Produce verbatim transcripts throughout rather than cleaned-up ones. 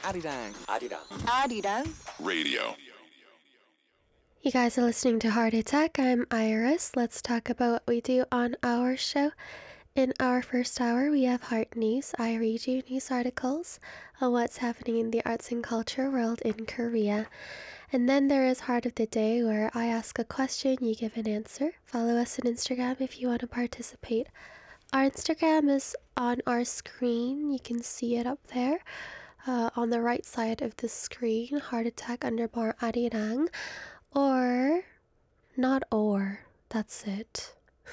Arirang. Arirang. Arirang Radio. You guys are listening to Heart Attack. I'm Iris. Let's talk about what we do on our show. In our first hour, we have Heart News. I read you news articles on what's happening in the arts and culture world in Korea. And then there is Heart of the Day, where I ask a question, you give an answer. Follow us on Instagram if you want to participate. Our Instagram is on our screen. You can see it up there. Uh, on the right side of the screen, Heart Attack underbar Arirang. Or, not or, that's it.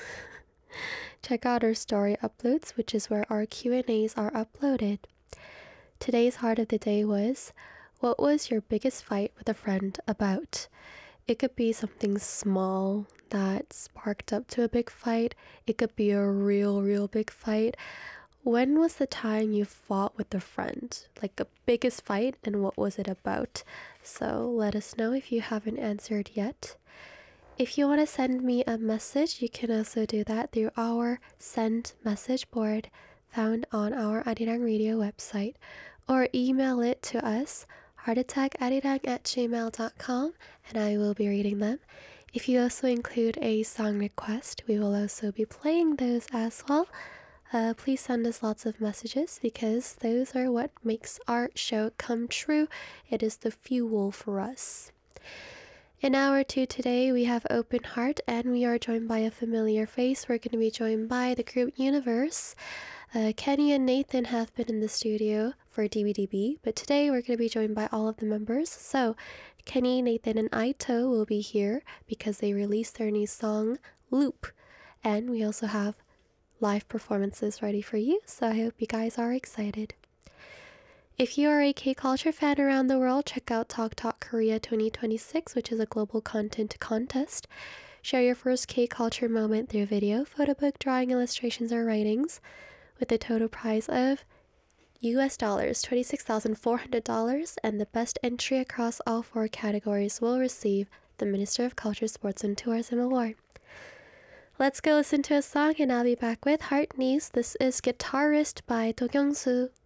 Check out our story uploads, which is where our Q and A's are uploaded. Today's Heart of the Day was, what was your biggest fight with a friend about? It could be something small that sparked up to a big fight. It could be a real, real big fight. When was the time you fought with a friend? Like a biggest fight, and what was it about? So let us know if you haven't answered yet. If you want to send me a message, you can also do that through our send message board found on our Arirang Radio website, or email it to us, heartattackarirang at gmail dot com, and I will be reading them. If you also include a song request, we will also be playing those as well. Uh, please send us lots of messages, because those are what makes our show come true. It is the fuel for us. In hour two today, we have Open Heart, and we are joined by a familiar face. We're going to be joined by the group Universe. Uh, Kenny and Nathan have been in the studio for D B D B, but today we're going to be joined by all of the members. So Kenny, Nathan, and Aito will be here because they released their new song, Loop. And we also have live performances ready for you, so I hope you guys are excited. If you are a K-culture fan around the world, check out Talk Talk Korea twenty twenty-six, which is a global content contest. Share your first K-culture moment through video, photo book, drawing, illustrations, or writings, with a total prize of U S dollars twenty-six thousand four hundred dollars, and the best entry across all four categories will receive the Minister of Culture, Sports, and Tourism Award. Let's go listen to a song, and I'll be back with Heart News. This is Guitarist by Do Kyung-soo.